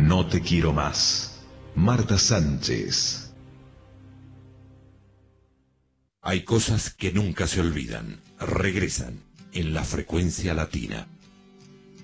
No te quiero más. Marta Sánchez. Hay cosas que nunca se olvidan. Regresan en la frecuencia latina.